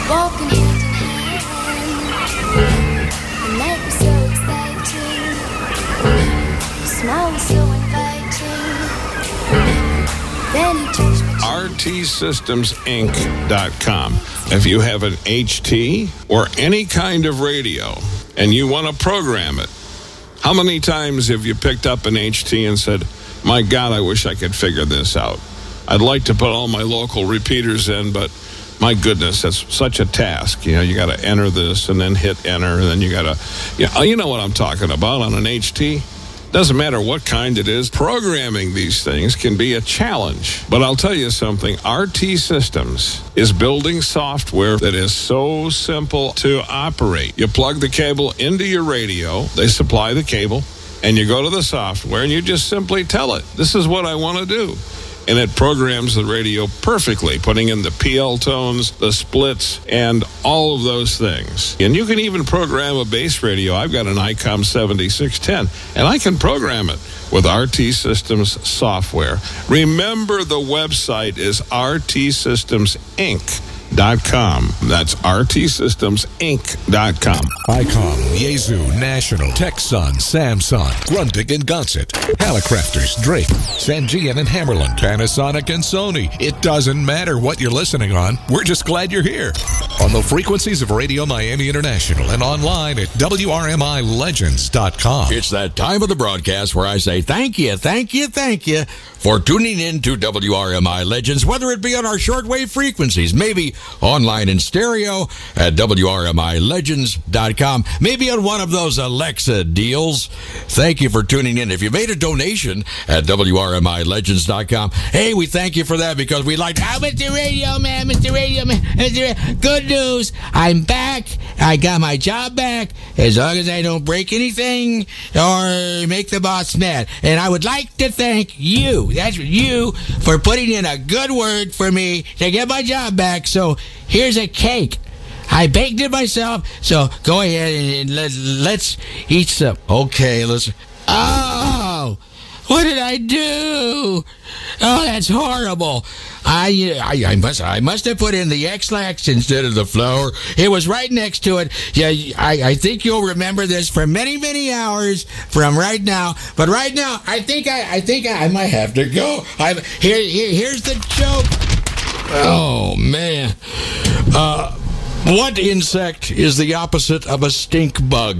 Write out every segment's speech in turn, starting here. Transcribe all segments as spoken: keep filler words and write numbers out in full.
Walking hand in hand. The night was so exciting. The smile was so inviting. Then he touched me. R T Systems Inc dot com. If you have an H T or any kind of radio and you want to program it, how many times have you picked up an H T and said, my God, I wish I could figure this out. I'd like to put all my local repeaters in, but my goodness, that's such a task. You know, you got to enter this and then hit enter, and then you got to, you know, you know what I'm talking about on an H T. Doesn't matter what kind it is. Programming these things can be a challenge. But I'll tell you something. R T Systems is building software that is so simple to operate. You plug the cable into your radio. They supply the cable. And you go to the software and you just simply tell it, this is what I want to do. And it programs the radio perfectly, putting in the P L tones, the splits, and all of those things. And you can even program a base radio. I've got an I COM seventy-six ten, and I can program it with R T Systems software. Remember, the website is R T Systems Inc dot com. That's R T Systems Inc dot com. ICOM, Yaesu, National, Texon, Samsung, Grundig and Gonset, Hallicrafters, Drake, Sangean and Hammerland, Panasonic and Sony. It doesn't matter what you're listening on. We're just glad you're here. On the frequencies of Radio Miami International and online at W R M I Legends dot com. It's that time of the broadcast where I say thank you, thank you, thank you for tuning in to W R M I Legends, whether it be on our shortwave frequencies, maybe online in stereo at W R M I Legends dot com, maybe on one of those Alexa deals. Thank you for tuning in. If you made a donation at W R M I Legends dot com, hey, we thank you for that because we like, oh, Mister Radio Man, Mister Radio Man, Mister Good news, I'm back. I got my job back as long as I don't break anything or make the boss mad. And I would like to thank you, that's you, for putting in a good word for me to get my job back. So here's a cake. I baked it myself, so go ahead and let, let's eat some. Okay, let's... Oh, what did I do? Oh, that's horrible. I, I I must I must have put in the X-Lax instead of the flour. It was right next to it. Yeah, I, I think you'll remember this for many, many hours from right now. But right now, I think I I think I, I might have to go. I here, here here's the joke. Oh man. Uh, what insect is the opposite of a stink bug?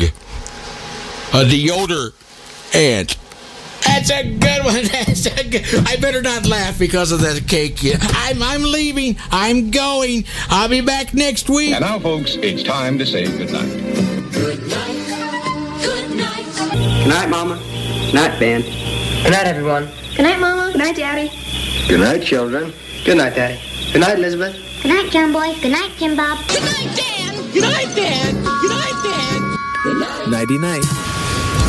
A deodor ant. That's a good one. That's a good. I better not laugh because of that cake. I'm I'm leaving. I'm going. I'll be back next week. And now, folks, it's time to say goodnight. Good night. Good night. Good night, Mama. Good night, Ben. Good night, everyone. Good night, Mama. Good night, Daddy. Good night, children. Good night, Daddy. Good night, Elizabeth. Good night, John Boy. Good night, Jim Bob. Good night, Dan. Good night, Dan. Good night, Dan. Good night. Nighty night.